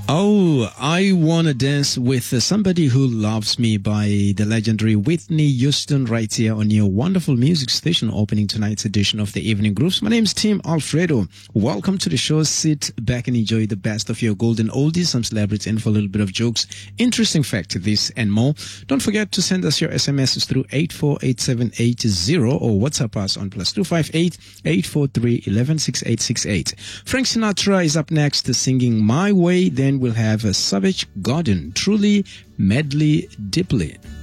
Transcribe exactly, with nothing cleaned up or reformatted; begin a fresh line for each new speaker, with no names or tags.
Oh, I Wanna Dance with uh, Somebody Who Loves Me by the legendary Whitney Houston right here on your wonderful music station opening tonight's edition of the Evening Grooves. My name's Tim Alfredo. Welcome to the show. Sit back and enjoy the best of your golden oldies, some celebrity info, a little bit of jokes, interesting fact, this and more. Don't forget to send us your S M Ses through eight four eight seven eight zero or WhatsApp us on plus two five eight, eight four three, one one six eight six eight. Frank Sinatra is up next singing My Way. Then we'll have a Savage Garden, Truly, Medley, Deeply.